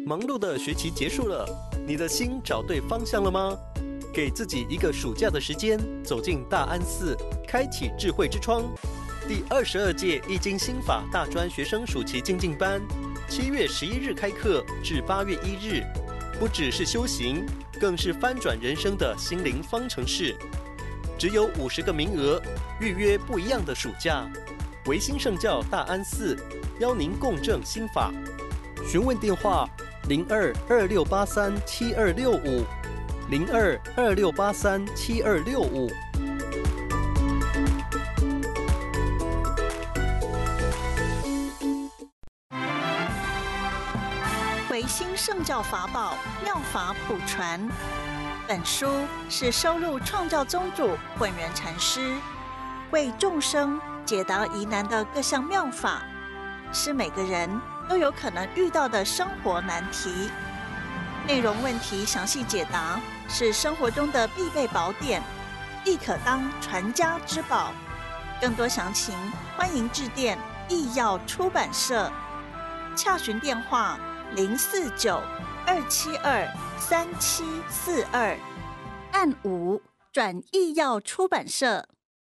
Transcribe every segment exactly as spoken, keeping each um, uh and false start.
忙碌的学期结束了，你的心找对方向了吗？给自己一个暑假的时间，走进大安寺，开启智慧之窗。第二十二届易经心法大专学生暑期精进班，七月十一日开课至八月一日，不只是修行，更是翻转人生的心灵方程式。只有五十个名额，预约不一样的暑假。维新圣教大安寺邀您共振心法。询问电话：零二二六八三七二六五，零二二六八三七二六五。 维新圣教法宝妙法普传，本书是收录创教宗主本人禅师为众生解答疑难的各项妙法，是每个人都有可能遇到的生活难题。内容问题详细解答，是生活中的必备宝典，亦可当传家之宝。更多详情，欢迎致电易药出版社，洽询电话零四九二七二三七四二，按五转易药出版社。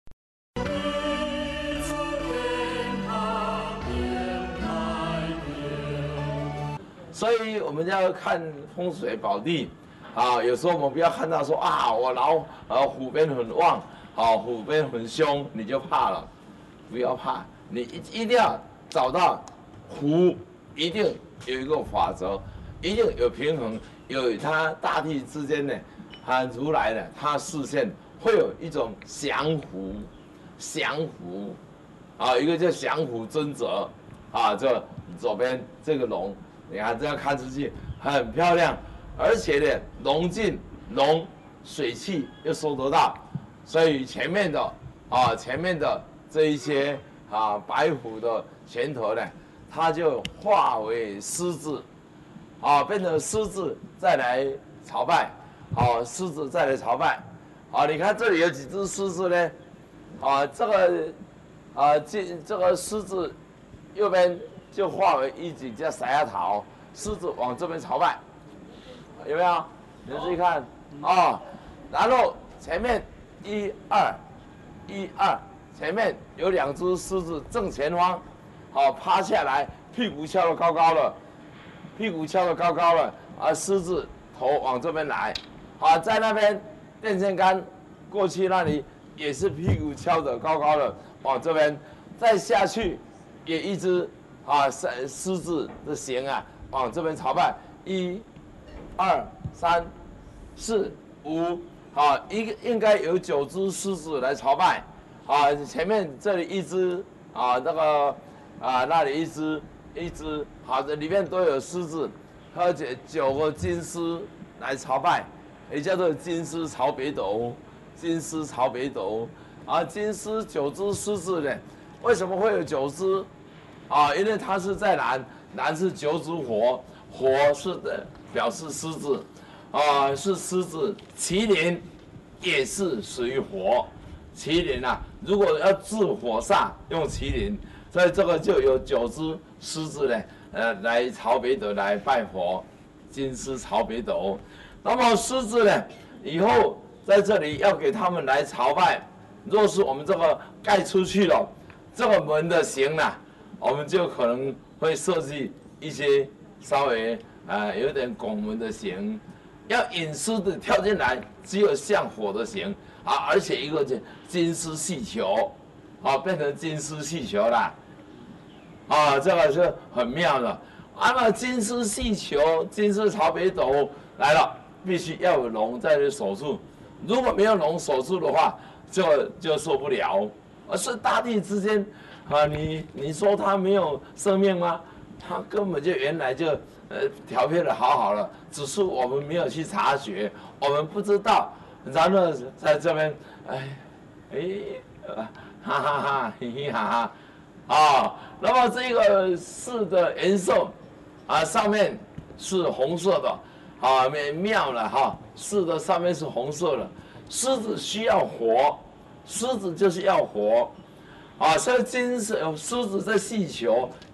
所以我们要看风水宝地啊，有时候我们不要看到说啊，我老呃虎边很旺，啊虎边很凶，你就怕了，不要怕，你一一定要找到虎，一定有一个法则，一定有平衡，有它大地之间呢，啊如来呢，它视线会有一种降伏，降伏，啊一个叫降伏尊者，啊这左边这个龙。你看这样看出去很漂亮，而且呢，龙进龙水气又收得到，所以前面的啊前面的这一些啊白虎的拳头呢，它就化为狮子，啊变成狮子再来朝拜，啊狮子再来朝拜，啊你看这里有几只狮子呢，啊这个啊这这个狮子右边。就化为一景叫塞牙桃，狮子往这边朝拜，有没有？你们自己看哦。然后前面一二一二，前面有两只狮子正前方，好、哦、趴下来，屁股翘得高高的，屁股翘得高高的，啊狮子头往这边来，啊在那边电线杆过去那里也是屁股翘得高高的，往这边再下去也一只。啊，狮狮子的形啊，往这边朝拜，一、二、三、四、五，啊，一个应该有九只狮子来朝拜，啊，前面这里一只，啊，那个，啊，那里一只，一只，好的，里面都有狮子，而且九个金狮来朝拜，也叫做金狮朝北斗，金狮朝北斗，啊，金狮九只狮子呢，为什么会有九只？啊，因为它是在南，南是九子火，火是的表示狮子，啊是狮子，麒麟也是属于火，麒麟啊，如果要治火煞用麒麟，所以这个就有九只狮子呢，呃来朝北斗来拜佛，金狮朝北斗，那么狮子呢，以后在这里要给他们来朝拜，若是我们这个盖出去了，这个门的形呢？我们就可能会设计一些稍微呃有点拱门的形，要隐私的跳进来，只有像火的形啊，而且一个金丝细球，啊变成金丝细球了，啊这个是很妙的。那么金丝细球、金丝朝北斗来了，必须要有龙在这守住，如果没有龙守住的话，就就受不了。而是大地之间。啊，你你说它没有生命吗？它根本就原来就呃调配的好好了，只是我们没有去察觉，我们不知道。然后在这边，哎，哎，呃，哈哈哈，嘿嘿哈哈，啊，那么这个四的颜色，啊，上面是红色的，啊，妙了哈，四的上面是红色的，狮子需要活，狮子就是要活。啊，所以金狮狮子这细球